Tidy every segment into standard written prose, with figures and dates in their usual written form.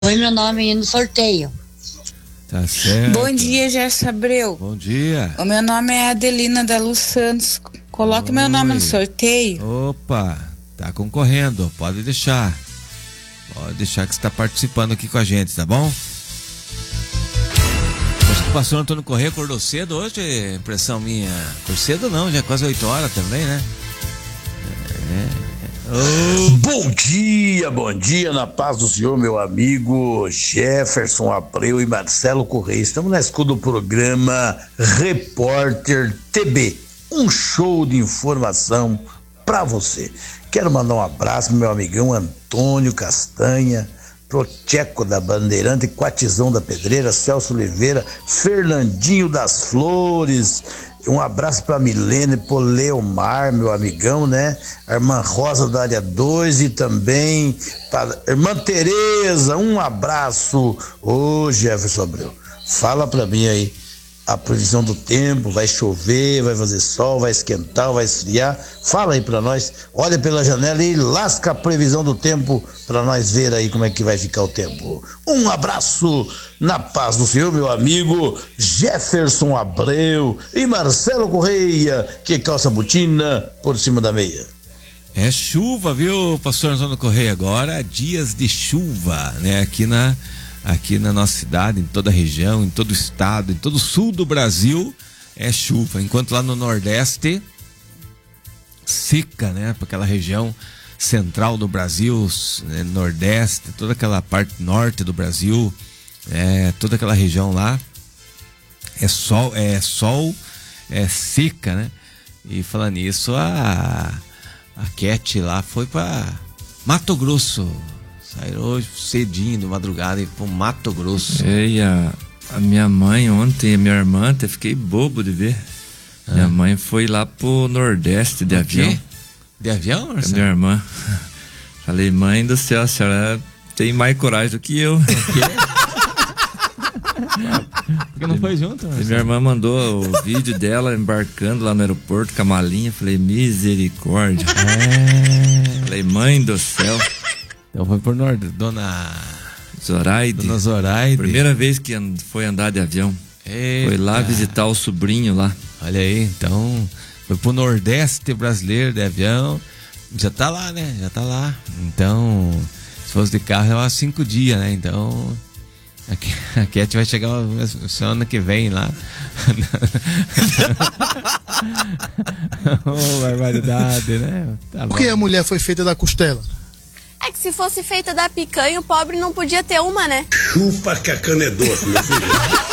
Põe meu nome aí no sorteio. Tá certo. Bom dia, Gerson Abreu. Bom dia. O meu nome é Adelina da Luz Santos. Coloque meu nome no sorteio. Opa, tá concorrendo, pode deixar. Pode deixar que você tá participando aqui com a gente, tá bom? Acho que o pastor Antônio Corrêa acordou cedo hoje, impressão minha. Por cedo não, já é quase 8 horas também, né? Bom dia, na paz do Senhor, meu amigo Jefferson Abreu e Marcelo Correia. Estamos na escuta do programa Repórter TB, um show de informação para você. Quero mandar um abraço pro meu amigão Antônio Castanha, pro Tcheco da Bandeirante, Quatizão da Pedreira, Celso Oliveira, Fernandinho das Flores. Um abraço para Milene, pro Leomar, meu amigão, né? A irmã Rosa da área 2 e também para irmã Tereza. Um abraço. Ô Jefferson Abreu, fala para mim aí a previsão do tempo. Vai chover, vai fazer sol, vai esquentar, vai esfriar? Fala aí para nós. Olha pela janela e lasca a previsão do tempo para nós ver aí como é que vai ficar o tempo. Um abraço na paz do Senhor, meu amigo Jefferson Abreu e Marcelo Correia, que calça a botina por cima da meia. É chuva, viu, pastor Antônio Correia? Agora dias de chuva, né? Aqui na nossa cidade, em toda a região, em todo o estado, em todo o sul do Brasil é chuva, enquanto lá no Nordeste seca, né? Para aquela região central do Brasil, né? Nordeste, toda aquela parte norte do Brasil, toda aquela região lá é sol, é seca, né? E falando nisso, a Cat lá foi para Mato Grosso. Saíram hoje cedinho, de madrugada, e pro Mato Grosso. E a minha mãe ontem, a minha irmã, até fiquei bobo de ver. Minha mãe foi lá pro Nordeste de avião. De avião, Marcelo? Minha irmã. Falei, mãe do céu, a senhora tem mais coragem do que eu. Porque não foi junto, Marcelo? Minha irmã mandou o vídeo dela embarcando lá no aeroporto com a malinha. Falei, misericórdia. Falei, mãe do céu. Então foi por Norte, Dona Zoraide. Primeira vez que foi andar de avião. Eita. Foi lá visitar o sobrinho lá. Olha aí, então foi pro Nordeste brasileiro de avião. Já tá lá, né? Já tá lá. Então, se fosse de carro, é umas 5 dias, né? Então, a Cat vai chegar semana que vem lá. Oh, barbaridade, né? Tá Por que a mulher foi feita da costela? É que se fosse feita da picanha, o pobre não podia ter uma, né? Chupa que a cana é doce, meu filho.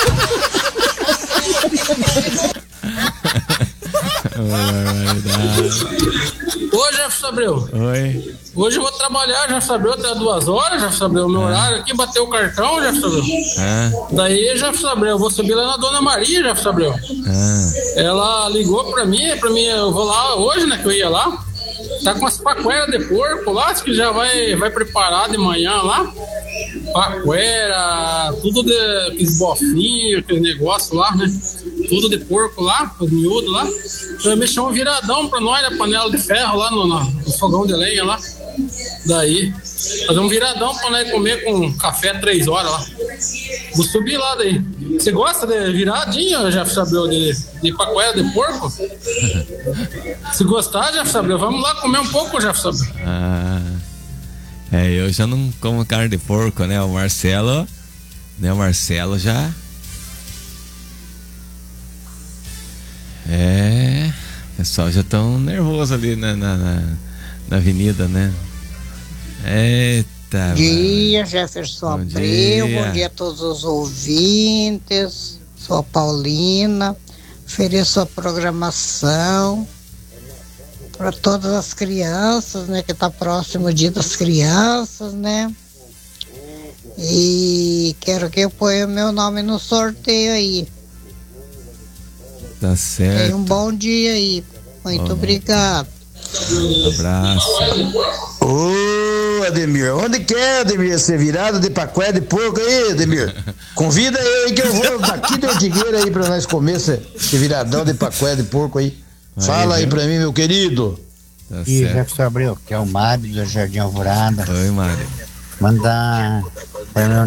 Ô, Jefferson Abreu. Oi. Hoje eu vou trabalhar, Jefferson Abreu, até 2 horas, Jefferson Abreu. Meu horário aqui, bateu o cartão, Jefferson Abreu. Daí, Jefferson Abreu, eu vou subir lá na Dona Maria, Jefferson Abreu. Ela ligou pra mim, eu vou lá hoje, né, que eu ia lá. Tá com as paqueras de porco lá, acho que já vai preparar de manhã lá. Paquera, tudo de aqueles bofinhos, aquele negócio lá, né? Tudo de porco lá, os miúdos lá. Então mexeu um viradão pra nós, a panela de ferro lá no fogão de lenha lá. Daí, fazer um viradão pra nós comer com café 3 horas lá. Vou subir lá daí. Você gosta de viradinho, Jefferson Abreu, de paquera de porco? Se gostar, Jefferson Abreu, vamos lá comer um pouco, Jefferson Abreu. Eu já não como carne de porco, né? O Marcelo já. O pessoal já tão nervoso ali na avenida, né? Eita. Bom dia, Jefferson Abreu. Dia. Bom dia a todos os ouvintes. Sou a Paulina. Ofereço a programação para todas as crianças, né? Que tá próximo o dia das crianças, né? E quero que eu ponha o meu nome no sorteio aí. Tá certo. Tenha um bom dia aí. Muito obrigado. Abraço. Ô, Ademir, onde que é, Ademir? Você virado de pacué de porco aí, Ademir? Convida eu aí que eu vou daqui de Ortigueira aí pra nós comer esse viradão de pacué de porco aí. Fala aí pra mim, meu querido. Tá E certo. Jefferson Abreu, que é o Mário do Jardim Alvorada. Oi, Mário. Mandar para meu